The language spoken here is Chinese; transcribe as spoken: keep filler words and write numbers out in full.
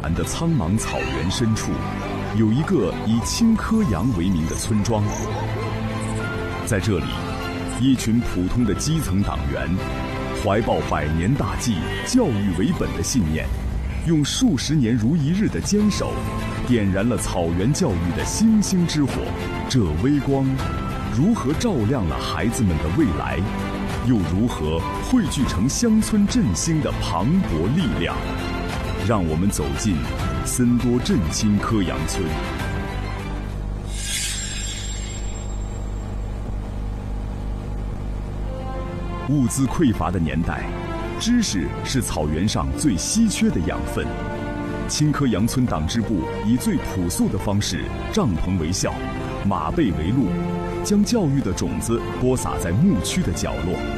蓝的苍茫草原深处，有一个以青稞羊为名的村庄。在这里，一群普通的基层党员，怀抱百年大计、教育为本的信念，用数十年如一日的坚守，点燃了草原教育的星星之火。这微光，如何照亮了孩子们的未来，又如何汇聚成乡村振兴的磅礴力量？让我们走进森多镇青稞羊村。物资匮乏的年代，知识是草原上最稀缺的养分。青稞羊村党支部以最朴素的方式，帐篷为校，马背为路，将教育的种子播撒在牧区的角落。